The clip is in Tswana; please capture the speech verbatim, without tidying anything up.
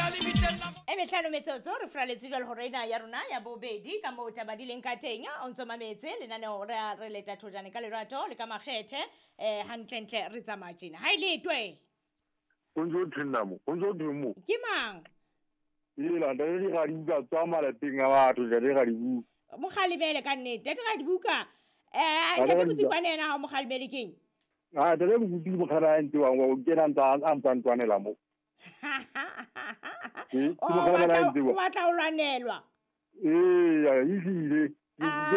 e metlhano metsotso re fraletse jwale go reina ya rona ya bobedi ka mo tabadileng ka teng o ntse mametse lenaneo re re leta thojane ka lerato le ka makgethe eh hantlentle re tsamaya tjena ha ile twe o ntse o thenna mo o ntse o thenna mo ke mang e la nda le ga di buka tsa malapeng a batho ja le ga di buka moghalibele ka nnete tete ga di buka eh tete botsi kwa nena moghalibele keng ah tete botsi mo khara ntse wa go kena ntsa a ntsa ntwanela mo o batla o lwanelwa eh ya e ile